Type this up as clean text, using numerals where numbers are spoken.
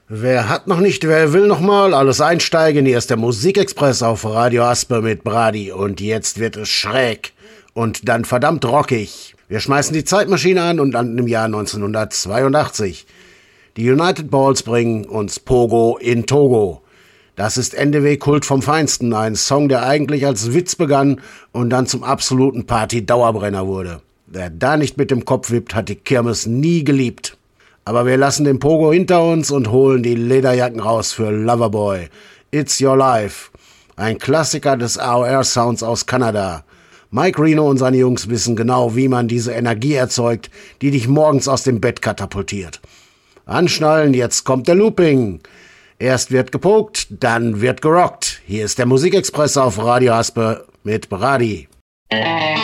Wer hat noch nicht, wer will noch mal, alles einsteigen, hier ist der Musikexpress auf Radio Asper mit Brady und jetzt wird es schräg und dann verdammt rockig. Wir schmeißen die Zeitmaschine an und landen im Jahr 1982. Die United Balls bringen uns Pogo in Togo. Das ist NDW Kult vom Feinsten, ein Song, der eigentlich als Witz begann und dann zum absoluten Party-Dauerbrenner wurde. Wer da nicht mit dem Kopf wippt, hat die Kirmes nie geliebt. Aber wir lassen den Pogo hinter uns und holen die Lederjacken raus für Loverboy. It's Your Life. Ein Klassiker des AOR-Sounds aus Kanada. Mike Reno und seine Jungs wissen genau, wie man diese Energie erzeugt, die dich morgens aus dem Bett katapultiert. Anschnallen, jetzt kommt der Looping. Erst wird gepokt, dann wird gerockt. Hier ist der Musikexpress auf Radio Asper mit Brady.